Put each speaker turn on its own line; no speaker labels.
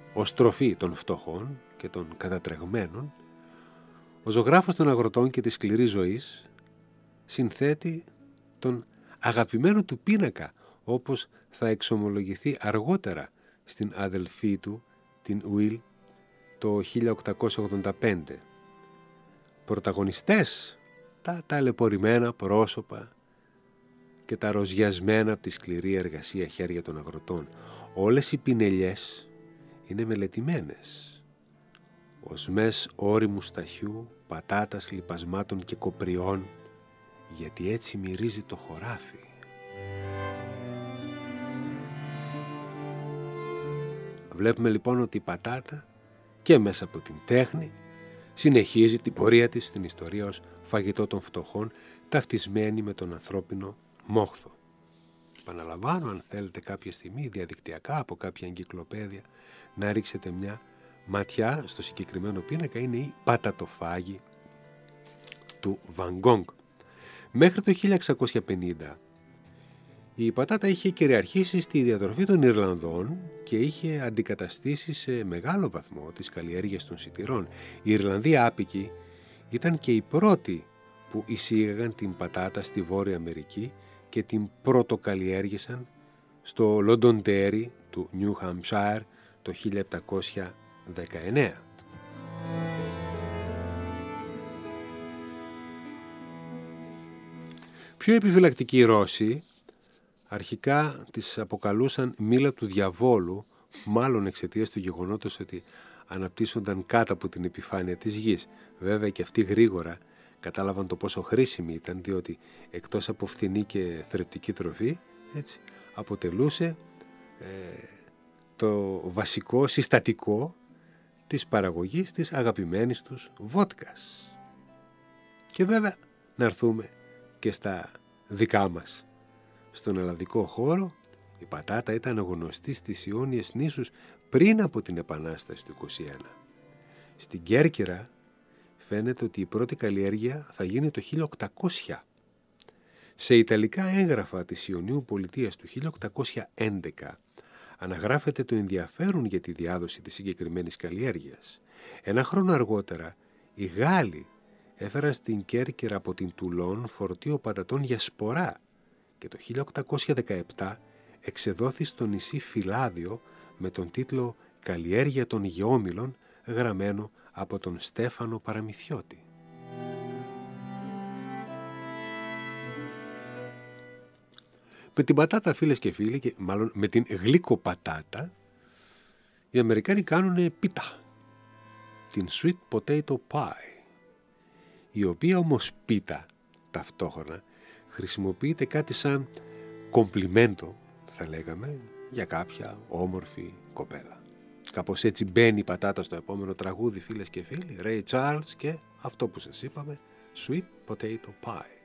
ως τροφή των φτωχών και των κατατρεγμένων, ο ζωγράφος των αγροτών και της σκληρής ζωής συνθέτει τον αγαπημένο του πίνακα, όπως θα εξομολογηθεί αργότερα στην αδελφή του, την Ουίλ, το 1885. Πρωταγωνιστές, τα ταλαιπωρημένα πρόσωπα και τα ροζιασμένα από τη σκληρή εργασία χέρια των αγροτών. Όλες οι πινελιές είναι μελετημένες. Οσμές όριμου σταχιού, πατάτας, λιπασμάτων και κοπριών, γιατί έτσι μυρίζει το χωράφι. Βλέπουμε λοιπόν ότι η πατάτα και μέσα από την τέχνη συνεχίζει την πορεία της στην ιστορία ως φαγητό των φτωχών, ταυτισμένη με τον ανθρώπινο μόχθο. Επαναλαμβάνω, αν θέλετε κάποια στιγμή διαδικτυακά από κάποια εγκυκλοπαίδεια να ρίξετε μια ματιά στο συγκεκριμένο πίνακα, είναι η πατατοφάγη του Βαν Γκόγκ. Μέχρι το 1650 η πατάτα είχε κυριαρχήσει στη διατροφή των Ιρλανδών και είχε αντικαταστήσει σε μεγάλο βαθμό τις καλλιέργειες των σιτηρών. Οι Ιρλανδοί άπικοι ήταν και οι πρώτοι που εισήγαγαν την πατάτα στη Βόρεια Αμερική και την πρωτοκαλλιέργησαν στο Londonderry του New Hampshire το 1719. Πιο επιφυλακτικοί Ρώσοι αρχικά τις αποκαλούσαν μήλα του διαβόλου, μάλλον εξαιτίας του γεγονότος ότι αναπτύσσονταν κάτω από την επιφάνεια της γης. Βέβαια και αυτοί γρήγορα κατάλαβαν το πόσο χρήσιμη ήταν, διότι εκτός από φθηνή και θρεπτική τροφή, έτσι, αποτελούσε το βασικό συστατικό της παραγωγής της αγαπημένης τους βότκας. Και βέβαια να έρθουμε και στα δικά μας. Στον ελλαδικό χώρο η πατάτα ήταν γνωστή στις Ιόνιες νήσους πριν από την Επανάσταση του 21. Στην Κέρκυρα φαίνεται ότι η πρώτη καλλιέργεια θα γίνει το 1800. Σε ιταλικά έγγραφα της Ιωνίου Πολιτείας του 1811 αναγράφεται το ενδιαφέρον για τη διάδοση της συγκεκριμένης καλλιέργειας. Ένα χρόνο αργότερα οι Γάλλοι έφεραν στην Κέρκυρα από την Τουλόν φορτίο πατατών για σπορά και το 1817 εξεδόθη στο νησί Φυλάδιο με τον τίτλο «Καλλιέργεια των γεώμηλων», γραμμένο από τον Στέφανο Παραμυθιώτη. Με την πατάτα, φίλες και φίλοι, και μάλλον με την γλυκοπατάτα, οι Αμερικάνοι κάνουν πίτα, την sweet potato pie, η οποία όμως πίτα ταυτόχρονα χρησιμοποιείται κάτι σαν κομπλιμέντο, θα λέγαμε, για κάποια όμορφη κοπέλα. Κάπως έτσι μπαίνει η πατάτα στο επόμενο τραγούδι, φίλες και φίλοι, Ray Charles και αυτό που σας είπαμε, Sweet Potato Pie.